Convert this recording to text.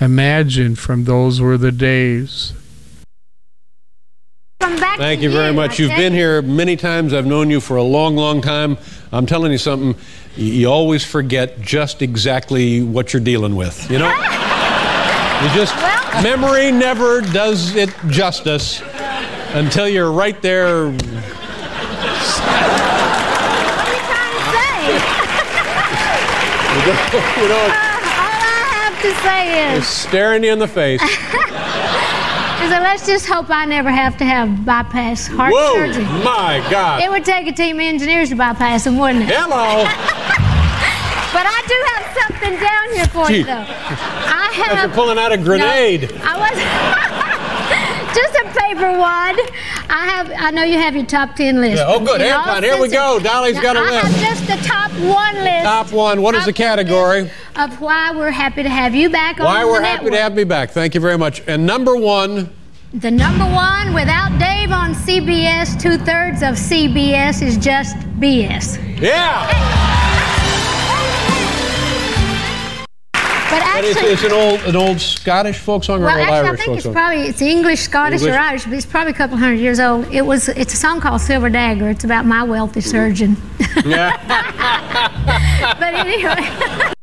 Imagine from those were the days. Thank you very much. You've been here many times. I've known you for a long, long time. I'm telling you something, you always forget just exactly what you're dealing with, you know? Memory never does it justice until you're right there. What are you trying to say? All I have to say is... staring you in the face. So let's just hope I never have to have bypass heart surgery. Whoa, my God. It would take a team of engineers to bypass them, wouldn't it? Hello. But I do have something down here for you, though. You're pulling out a grenade. No, I was just a paper wad. I know you have your top 10 list. Yeah, oh, good. Here we go. Dolly's got a list. I have just the top 1 list. Top 1. What is the category? Of why we're happy to have you back on the network. Why we're happy to have me back. Thank you very much. And number 1. The number 1, without Dave on CBS, 2/3 of CBS is just BS. Yeah. But actually, it's an old Scottish folk song or an old Irish folk song? I think it's English, Scottish, or Irish, but it's probably a couple hundred years old. It's a song called Silver Dagger. It's about my wealthy surgeon. Yeah. But anyway.